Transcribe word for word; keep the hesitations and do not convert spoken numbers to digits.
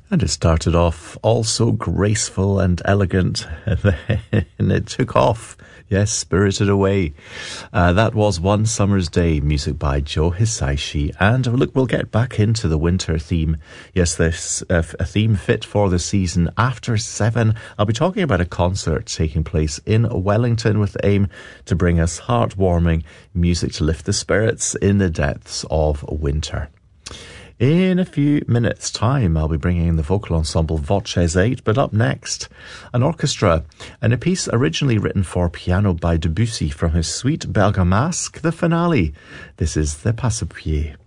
And it started off all so graceful and elegant, and then it took off. Yes, Spirited Away. Uh, that was One Summer's Day, music by Joe Hisaishi. And look, we'll get back into the winter theme. Yes, this uh, a theme fit for the season. After seven, I'll be talking about a concert taking place in Wellington with the aim to bring us heartwarming music to lift the spirits in the depths of winter. In a few minutes' time, I'll be bringing in the vocal ensemble Voces eight, but up next, an orchestra, and a piece originally written for piano by Debussy from his suite Bergamasque, the finale. This is the Passepied.